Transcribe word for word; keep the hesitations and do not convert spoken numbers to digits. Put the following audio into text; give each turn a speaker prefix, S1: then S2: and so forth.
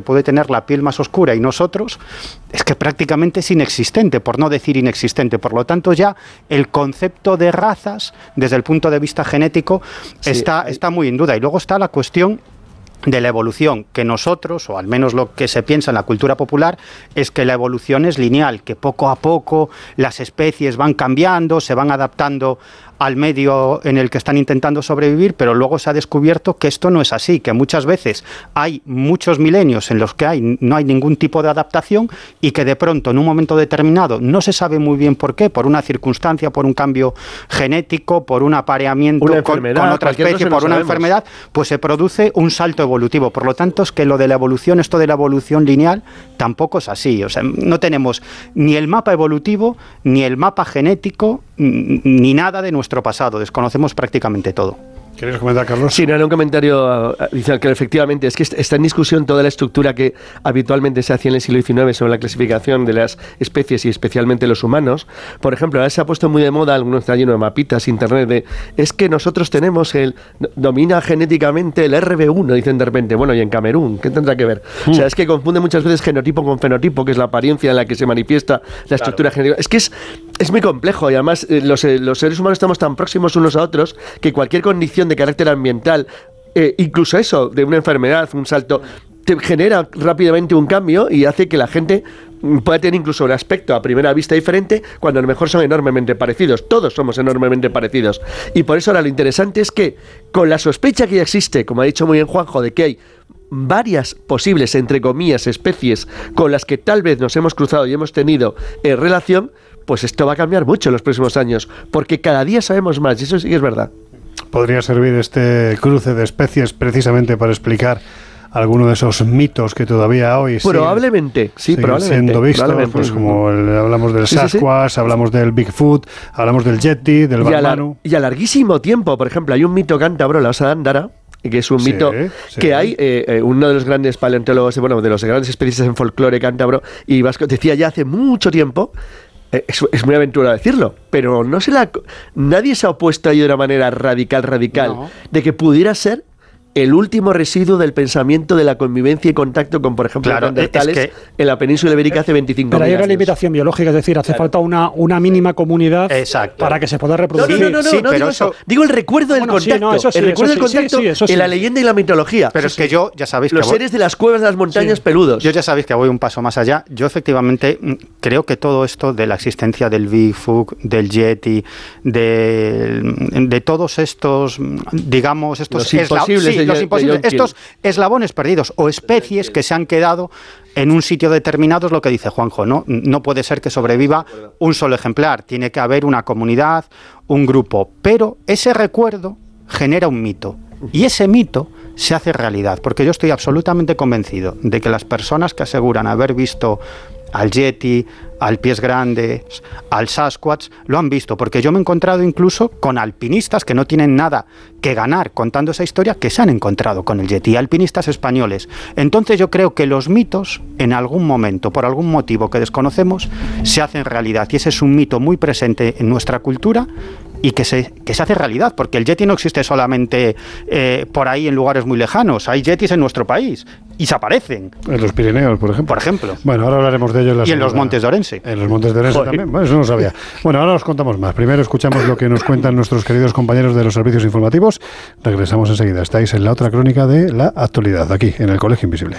S1: puede tener la piel más oscura y nosotros, es que prácticamente es inexistente, por no decir inexistente. Por lo tanto, ya el concepto de razas, desde el punto de vista genético, sí, está, está muy en duda. Y luego está la cuestión de la evolución, que nosotros, o al menos lo que se piensa en la cultura popular, es que la evolución es lineal, que poco a poco las especies van cambiando, se van adaptando al medio en el que están intentando sobrevivir, pero luego se ha descubierto que esto no es así, que muchas veces hay muchos milenios en los que hay, no hay ningún tipo de adaptación y que de pronto en un momento determinado no se sabe muy bien por qué, por una circunstancia, por un cambio genético, por un apareamiento
S2: una
S1: con, con otra especie, por una sabemos. enfermedad, pues se produce un salto evolutivo. Por lo tanto, es que lo de la evolución, esto de la evolución lineal, tampoco es así. O sea, no tenemos ni el mapa evolutivo, ni el mapa genético, ni nada de nuestro pasado, desconocemos prácticamente todo.
S3: ¿Quieres comentar, Carlos?
S2: Sí, no, era un comentario adicional, que efectivamente es que está en discusión toda la estructura que habitualmente se hacía en el siglo diecinueve sobre la clasificación de las especies y especialmente los humanos. Por ejemplo, ahora se ha puesto muy de moda, algunos está lleno de mapitas, internet, de, es que nosotros tenemos el, domina genéticamente el R B uno, dicen de repente, bueno, y en Camerún, ¿qué tendrá que ver? Mm. O sea, es que confunde muchas veces genotipo con fenotipo, que es la apariencia en la que se manifiesta la claro. estructura genética. Es que es, es muy complejo y además eh, los, eh, los seres humanos estamos tan próximos unos a otros que cualquier condición de carácter ambiental, eh, incluso eso, de una enfermedad, un salto, te genera rápidamente un cambio y hace que la gente pueda tener incluso un aspecto a primera vista diferente cuando a lo mejor son enormemente parecidos. Todos somos enormemente parecidos. Y por eso ahora lo interesante es que con la sospecha que ya existe, como ha dicho muy bien Juanjo, de que hay varias posibles, entre comillas, especies con las que tal vez nos hemos cruzado y hemos tenido eh, relación, pues esto va a cambiar mucho en los próximos años, porque cada día sabemos más, y eso sí que es verdad.
S3: ¿Podría servir este cruce de especies precisamente para explicar alguno de esos mitos que todavía hoy
S2: probablemente,
S3: siguen,
S2: sí, probablemente,
S3: siendo vistos?
S2: Probablemente.
S3: Pues como el, hablamos del Sasquatch, sí, sí, sí. hablamos del Bigfoot, hablamos del Yeti, del Batmanu.
S2: Y a larguísimo tiempo, por ejemplo, hay un mito cántabro, la Osa de Andara, que es un sí, mito sí. que hay, eh, eh, uno de los grandes paleontólogos, bueno, de los grandes especialistas en folclore cántabro y vasco, decía ya hace mucho tiempo. Es, es muy aventurado decirlo, pero no se la, nadie se ha opuesto ahí de una manera radical, radical, no. de que pudiera ser el último residuo del pensamiento de la convivencia y contacto con, por ejemplo, claro, neandertales es que, en la península ibérica hace veinticinco mil años.
S4: Pero hay una limitación biológica, es decir, hace claro. falta una, una mínima comunidad Exacto. para que se pueda reproducir.
S2: No, no, no, no, sí, no digo eso. Digo el recuerdo del bueno, contacto. Sí, no, eso sí, el recuerdo
S4: eso
S2: del
S4: sí,
S2: contacto
S4: sí, sí, eso sí.
S2: en la leyenda y la mitología.
S1: Pero es que yo, ya sabéis
S2: Los
S1: que voy,
S2: seres de las cuevas de las montañas
S1: sí.
S2: peludos.
S1: Yo ya sabéis que voy un paso más allá. Yo efectivamente creo que todo esto de la existencia del Bigfoot, del Yeti, de, de todos estos, digamos, estos
S2: los imposibles,
S1: sí, los imposibles estos eslabones perdidos o especies que se han quedado en un sitio determinado, es lo que dice Juanjo, ¿no? No puede ser que sobreviva un solo ejemplar, tiene que haber una comunidad, un grupo, pero ese recuerdo genera un mito y ese mito se hace realidad, porque yo estoy absolutamente convencido de que las personas que aseguran haber visto al Yeti, al Pies Grandes, al Sasquatch, lo han visto, porque yo me he encontrado incluso con alpinistas que no tienen nada que ganar contando esa historia, que se han encontrado con el Yeti, alpinistas españoles. Entonces yo creo que los mitos, en algún momento, por algún motivo que desconocemos, se hacen realidad, y ese es un mito muy presente en nuestra cultura y que se, que se hace realidad, porque el Yeti no existe solamente eh, por ahí en lugares muy lejanos, hay Yetis en nuestro país y se aparecen.
S3: En los Pirineos, por ejemplo.
S1: Por ejemplo.
S3: Bueno, ahora hablaremos de ello en la
S1: Y en los Montes de Orense.
S3: En los Montes de Orense Joder. también. Bueno, eso no sabía. Bueno, ahora os contamos más. Primero escuchamos lo que nos cuentan nuestros queridos compañeros de los servicios informativos. Regresamos enseguida. Estáis en la otra crónica de la actualidad, aquí, en el Colegio Invisible.